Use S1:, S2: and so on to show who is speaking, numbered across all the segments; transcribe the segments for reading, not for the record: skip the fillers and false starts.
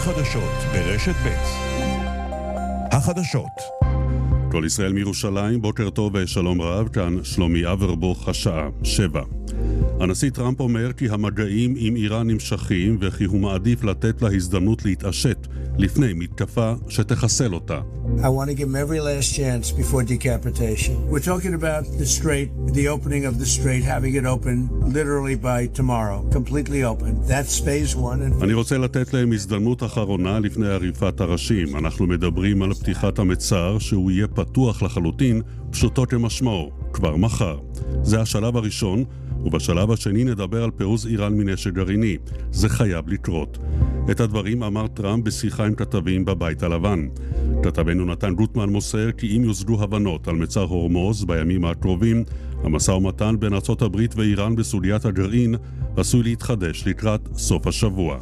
S1: חדשות ברשת ב'. החדשות. כל ישראל מירושלים, בוקר טוב ושלום רב, כאן שלומי אברבוך, השעה 7. הנשיא טראמפ אומר כי המגעים עם איראן נמשכים וכי הוא מעדיף לתת לה הזדמנות להתעשת לפני מתקפה שתחסל אותה.
S2: I want to give them every last chance before decapitation. We're talking about the strait, the opening of the strait, having it open literally by tomorrow, completely open. That's phase one.
S1: אני רוצה לתת להם הזדמנות אחרונה לפני עריפת הראשים. אנחנו מדברים על פתיחת המצר שהוא יהיה פתוח לחלוטין, פשוטו כמשמעו, כבר מחר. זה השלב הראשון, ובשלב השני נדבר על פירוז איראן מנשק גרעיני. זה חייב לקרות. את הדברים אמר טראמפ בשיחה עם כתבים בבית הלבן. כתבנו נתן גוטמן מוסר כי אם יושגו הבנות על מצר הורמוז בימים הקרובים, המשא ומתן בין ארצות הברית ואיראן בסוגיית הגרעין עשוי להתחדש לקראת סוף השבוע.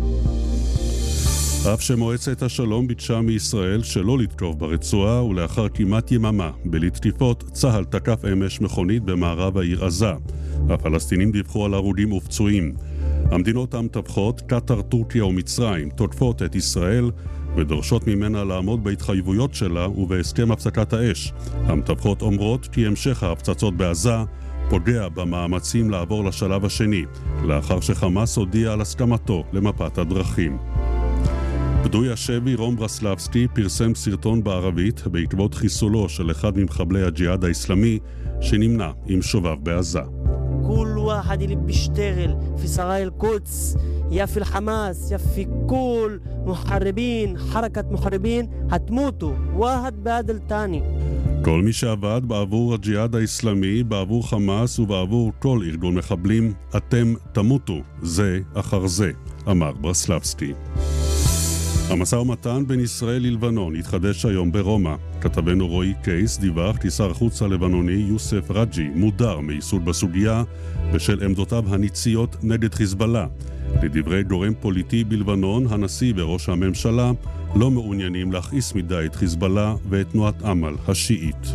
S1: אף שמועצת השלום ביקשה מישראל שלא לתקוף ברצועה, ולאחר כמעט יממה בלתקיפות צה"ל תקף אמש מכונית במערב העיר עזה. הפלסטינים דיווחו על הרוגים ופצועים. המדינות המתווכות, קטר, טורקיה ומצרים, תוקפות את ישראל ודורשות ממנה לעמוד בהתחייבויות שלה ובהסכם הפסקת האש. המתווכות אומרות כי המשך ההפצצות בעזה פוגע במאמצים לעבור לשלב השני, לאחר שחמאס הודיע על הסכמתו למפת הדרכים. פדוי השבי רום ברסלבסקי פרסם סרטון בערבית בעקבות חיסולו של אחד ממחבלי הג'יהאד האסלאמי שנמנע עם שובב בעזה.
S3: כל אחד اللي بيشتغل في سرايا القدس يا في الحماس يا في كل محاربين حركة محاربين هتموتوا واحد بعد الثاني.
S1: כל מי שעבד בעבור הג'יהאד האסלאמי, בעבור חמאס ובעבור כל ארגון מחבלים, אתם תמותו זה אחר זה, אמר ברסלבסקי. המשא ומתן בין ישראל ללבנון התחדש היום ברומא. כתבנו רועי קייס דיווח כי שר החוץ הלבנוני יוסף רג'י מודר מייסוד בסוגיה בשל עמדותיו הניציות נגד חיזבאללה. לדברי גורם פוליטי בלבנון, הנשיא וראש הממשלה לא מעוניינים להכעיס מדי את חיזבאללה ואת תנועת אמל השיעית.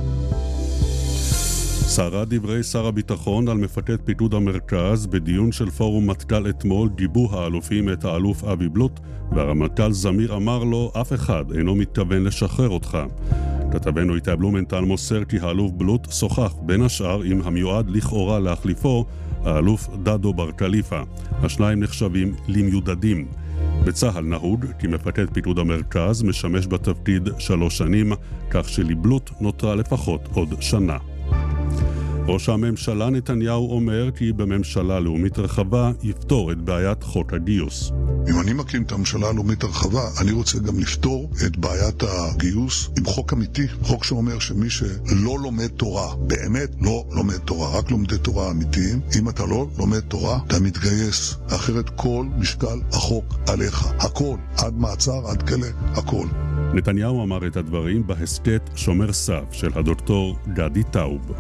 S1: סערה דברי שר הביטחון על מפקד פיקוד המרכז בדיון של פורום מטכ"ל אתמול. גיבו האלופים את האלוף אבי בלוט והרמטכ"ל זמיר אמר לו אף אחד אינו מתכוון לשחרר אותך. כתבנו איתי בלומנטל מוסר כי האלוף בלוט שוחח בין השאר עם המיועד לכאורה להחליפו האלוף דדו בר קליפה. השניים נחשבים למיודדים. בצהל נהוג כי מפקד פיקוד המרכז משמש בתפקיד 3 שנים, כך שלבלוט נותרה לפחות עוד שנה. ראש הממשלה נתניהו אומר כי בממשלה לאומית רחבה יפתור את בעיית חוק הגיוס.
S4: אם אני מקים את הממשלה הלאומית הרחבה, אני רוצה גם לפתור את בעיית הגיוס עם חוק אמיתי, חוק שאומר שמי שלא לומד תורה, באמת לא לומד תורה, רק לומדי תורה אמיתיים, אם אתה לא לומד תורה, אתה מתגייס, אחרת כל משקל החוק עליך, הכל, עד מעצר, עד כלא, הכל.
S1: נתניהו אמר את הדברים בהסכת שומר סף של הדוקטור גדי טאוב.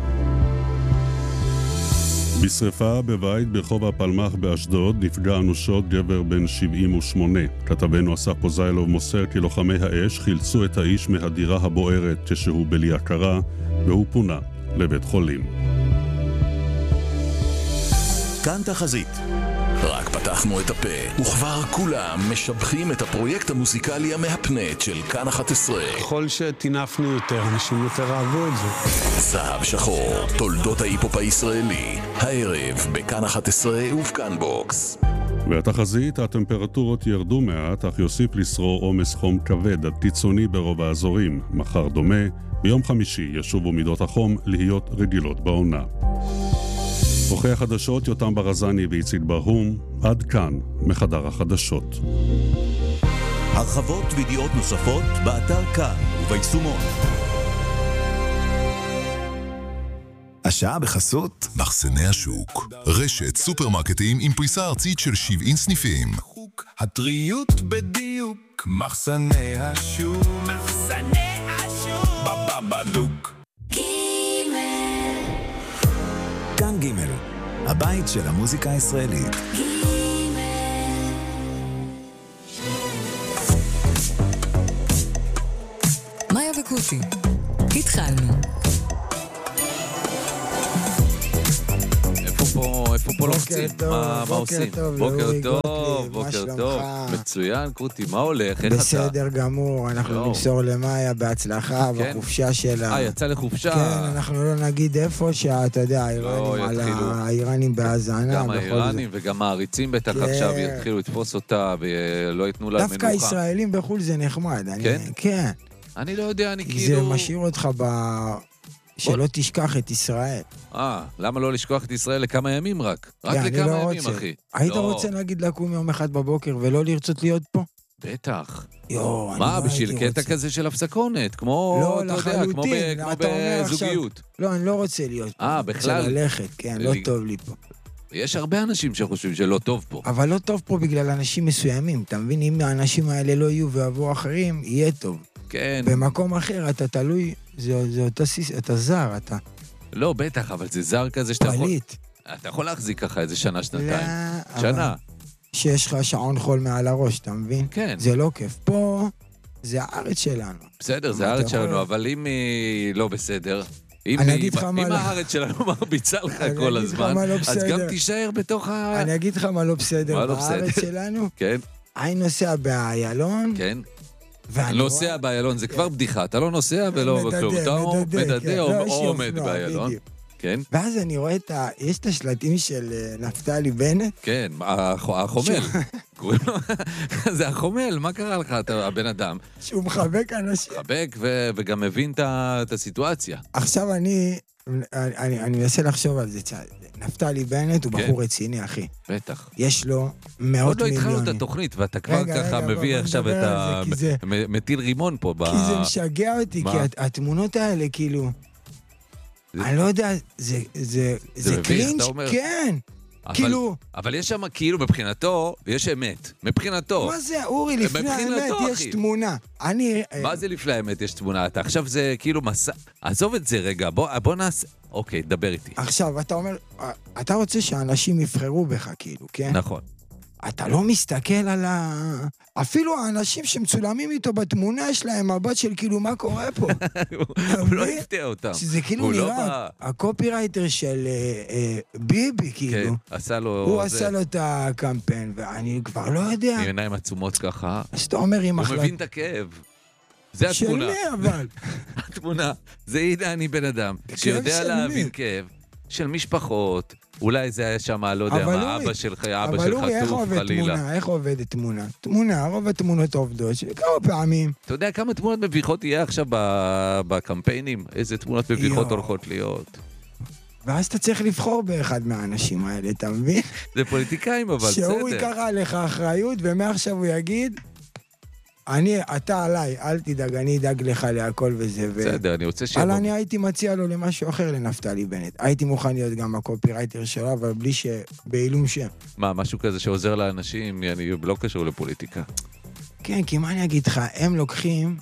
S1: בשריפה בבית ברחוב הפלמח באשדוד נפגע אנושות גבר בן 78. כתבנו אסף פוזיילוב מוסר כי לוחמי האש חילצו את האיש מהדירה הבוערת כשהוא בלי הכרה והוא פונה לבית חולים.
S5: כאן תחזית. רק פתחנו את הפה, וכבר כולם משבחים את הפרויקט המוזיקלי המהפנט של כאן 11.
S6: ככל שתינפנו יותר, אנשים יותר אהבו את זה.
S5: זהב שחור, תולדות ההיפופ הישראלי, הערב בכאן 11 ובכאן בוקס.
S1: והתחזית, הטמפרטורות ירדו מעט, אך יוסיף לשרור עומס חום כבד עד קיצוני ברוב האזורים. מחר דומה, ביום חמישי ישובו מידות החום להיות רגילות בעונה. עורכי החדשות יותם ברזני ואיציק ברהום. עד כאן מחדר החדשות.
S7: הרחבות וידיעות נוספות באתר כאן וביישומון.
S8: השעה בחסות
S9: מחסני השוק, רשת סופרמרקטים עם פריסה ארצית של 70 סניפים.
S10: הטריות בדיוק, מחסני השוק, מחסני השוק, בבבלוק.
S8: כאן ג' הבית של המוזיקה הישראלית.
S11: מאיה וקוטי, התחלנו.
S12: איפה פה להוציא? מה עושים? בוקר טוב, בוקר טוב. מצוין, קוטי, מה הולך? איך אתה?
S13: בסדר גמור, אנחנו נמסור למאיה בהצלחה בחופשה שלה.
S12: יצא לחופשה.
S13: כן, אנחנו לא נגיד איפה שאתה יודע, האיראנים בהזנה.
S12: גם האיראנים וגם העריצים בטח עכשיו יתחילו לתפוס אותה ולא ייתנו לה מנוחה.
S13: דווקא ישראלים בחול זה נחמד. כן.
S12: אני לא יודע, אני כאילו...
S13: זה משאיר אותך שלא תשכח את ישראל.
S12: למה לא לשכוח את ישראל לכמה ימים רק? רק לכמה ימים, אחי.
S13: היית רוצה להגיד לקום יום אחד בבוקר ולא לרצות להיות פה?
S12: בטח. מה, בשביל קטע כזה של הפסקונת? כמו, אתה יודע, כמו בזוגיות.
S13: לא, אני לא רוצה להיות פה.
S12: בכלל?
S13: רוצה ללכת, כן, לא טוב לי פה.
S12: יש הרבה אנשים שחושבים שלא טוב פה. אבל
S13: לא טוב פה בגלל אנשים מסוימים. אתה מבין, אם האנשים האלה לא יהיו ועבור אחרים, יהיה טוב.
S12: כן.
S13: במקום אחר אתה תלוי, אתה זר, אתה...
S12: לא, בטח, אבל זה זר כזה שאתה יכול... אתה יכול להחזיק ככה איזה שנה, שנתיים. שנה.
S13: שיש לך שעון חול מעל הראש, אתה מבין?
S12: כן.
S13: זה לא כיף. פה זה הארץ שלנו.
S12: בסדר, זה הארץ שלנו, אבל אם היא לא בסדר... אם הארץ שלנו מרביצה לך כל הזמן, אז גם תישאר בתוך ה...
S13: אני אגיד לך מה לא בסדר. בארץ שלנו, אני נוסע באיילון,
S12: נוסע באיילון, זה כבר בדיחה, אתה לא נוסע ולא כלום, אתה מדדה או עומד באיילון.
S13: ואז אני רואה יש את השלטים של נפתלי בנט.
S12: כן, החומל. זה החומל, מה קרה לך, הבן אדם?
S13: שהוא מחבק אנשים.
S12: מחבק וגם מבין את הסיטואציה.
S13: עכשיו אני מנסה לחשוב על זה. נפתלי בנט הוא בחור רציני, אחי.
S12: בטח.
S13: יש לו מאות מיליונים.
S12: עוד לא התחלנו את התוכנית, ואתה כבר ככה מביא עכשיו את מטיל רימון פה.
S13: כי זה משגע אותי, כי התמונות האלה כאילו... אני לא יודע, זה קרינג', כן. כאילו...
S12: אבל יש שם כאילו מבחינתו, יש אמת. מבחינתו.
S13: מה זה, אורי, לפני האמת יש תמונה.
S12: מה זה לפני האמת יש תמונה? אתה עכשיו זה כאילו מסע... עזוב את זה רגע, בוא נעשה... אוקיי, דבר איתי.
S13: עכשיו, אתה אומר, אתה רוצה שאנשים יבחרו בך כאילו, כן?
S12: נכון.
S13: אתה לא מסתכל על אפילו האנשים שמצולמים איתו בתמונה, יש להם מבט של כאילו מה קורה פה.
S12: הוא לא הפתיע אותם.
S13: שזה כאילו נראה, הקופירייטר של ביבי כאילו.
S12: כן, עשה לו...
S13: הוא עשה לו את הקמפיין, ואני כבר לא יודע.
S12: עם עיניים עצומות ככה.
S13: אז אתה אומר עם
S12: הוא מבין את הכאב. זה התמונה.
S13: של מי אבל?
S12: התמונה. זה הנה אני בן אדם. שיודע להבין כאב. של משפחות. אולי זה היה שם, לא יודע מה, אבא של חטוף, חלילה.
S13: אבל אורי, איך עובדת תמונה? תמונה, רוב התמונות עובדות, כמה פעמים.
S12: אתה יודע כמה תמונות מביכות יהיה עכשיו בקמפיינים? איזה תמונות מביכות הולכות להיות?
S13: ואז אתה צריך לבחור באחד מהאנשים האלה, אתה מבין?
S12: זה פוליטיקאים, אבל בסדר.
S13: שהוא ייקח עליך אחריות, ומעכשיו הוא יגיד... אתה עליי, אל תדאג, אני אדאג לך להכל וזה.
S12: בסדר, אני רוצה שיבוא.
S13: אבל אני הייתי מציע לו למשהו אחר לנפתלי בנט. הייתי מוכן להיות גם הקופירייטר שלו, אבל בלי בעילום שם.
S12: מה, משהו כזה שעוזר לאנשים, אני לא קשור לפוליטיקה.
S13: כן, כי מה אני אגיד לך, הם לוקחים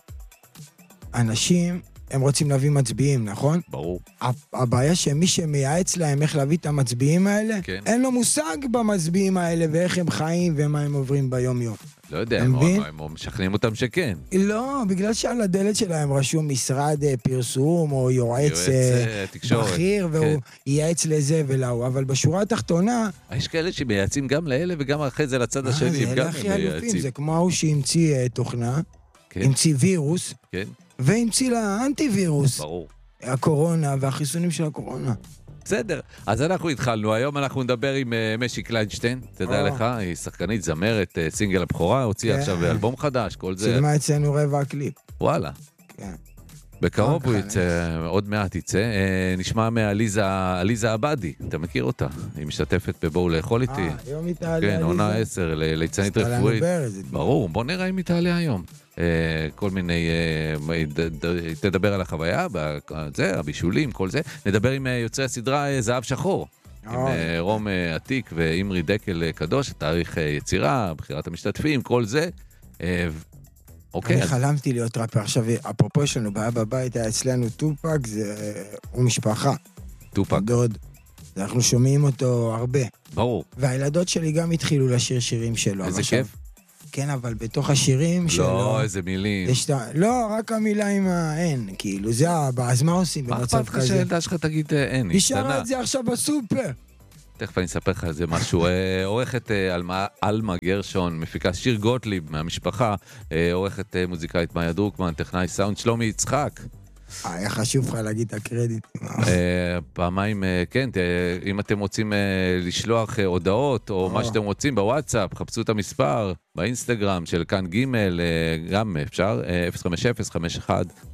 S13: אנשים, הם רוצים להביא מצביעים, נכון?
S12: ברור.
S13: הבעיה שמי שמייעץ להם איך להביא את המצביעים האלה, אין לו מושג במצביעים האלה ואיך הם חיים ומה הם עוברים ביום יום.
S12: לא יודע, הם משכנעים אותם שכן.
S13: לא, בגלל שעל הדלת שלהם רשום משרד פרסום או יועץ בכיר, והוא ייעץ לזה ולהוא, אבל בשורה התחתונה...
S12: יש כאלה שמייעצים גם לאלה וגם אחרי זה לצד השני,
S13: זה הכי אלופים, זה כמו הוא שהמציא תוכנה, המציא וירוס, והמציא לה אנטי-וירוס.
S12: ברור.
S13: הקורונה והחיסונים של הקורונה.
S12: בסדר, אז אנחנו התחלנו, היום אנחנו נדבר עם משי קליינשטיין, תדע לך, היא שחקנית, זמרת, סינגל הבכורה, הוציאה עכשיו אלבום חדש, כל זה.
S13: צילמה אצלנו רבע הקליפ.
S12: וואלה.
S13: כן.
S12: בקרוב הוא יצא, עוד מעט יצא, נשמע מעליזה עבדי, אתה מכיר אותה, היא משתתפת בבואו לאכול איתי.
S13: היום היא תעלה עליזה.
S12: כן, עונה 10, ליצנית רפואית. ברור, בוא נראה אם היא תעלה היום. כל מיני, תדבר על החוויה, הבישולים, כל זה. נדבר עם יוצרי הסדרה זהב שחור, עם רום עתיק ואימרי דקל קדוש, תאריך יצירה, בחירת המשתתפים, כל זה.
S13: אני חלמתי להיות ראפר. עכשיו, אפרופו שלנו, בעיה בבית היה אצלנו טופק, הוא משפחה.
S12: טופק.
S13: דוד. אנחנו שומעים אותו הרבה.
S12: ברור.
S13: והילדות שלי גם התחילו לשיר שירים שלו.
S12: איזה כיף.
S13: כן, אבל בתוך השירים שלו...
S12: לא, איזה מילים.
S13: לא, רק המילה עם האין, כאילו, זה הבא, אז מה עושים במצב כזה?
S12: מה אכפת לך שהילדה שלך תגיד אין?
S13: היא שרה את זה עכשיו בסופר.
S12: תכף אני אספר לך על זה משהו. עורכת אלמה גרשון, מפיקה שיר גוטליב מהמשפחה, עורכת מוזיקאית מאיה דרוקמן, טכנאי סאונד שלומי יצחק.
S13: היה חשוב לך להגיד את הקרדיט.
S12: פעמיים, כן, אם אתם רוצים לשלוח הודעות או מה שאתם רוצים בוואטסאפ, חפשו את המספר, באינסטגרם של כאן ג' גם אפשר, 050-51-51-605.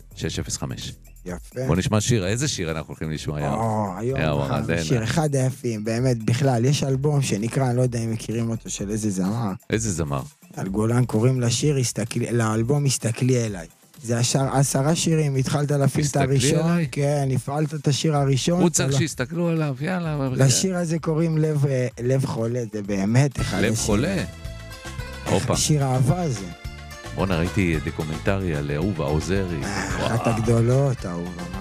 S13: יפה.
S12: בוא נשמע שיר, איזה שיר אנחנו הולכים לשמוע
S13: היום? שיר אחד היפים, באמת, בכלל, יש אלבום שנקרא, אני לא יודע אם מכירים אותו, של איזה זמר.
S12: איזה זמר?
S13: על גולן קוראים לאלבום הסתכלי אליי. זה 10 שירים, התחלת להפעיל את הראשון, כן, הפעלת את השיר הראשון.
S12: הוא צריך שיסתכלו עליו, יאללה.
S13: לשיר הזה קוראים לב חולה, זה באמת אחד השיר.
S12: לב חולה? אופה.
S13: שיר אהבה הזה.
S12: בוא'נה, ראיתי דוקומנטרי על אהובה עוזרי.
S13: אחת הגדולות, אהובה.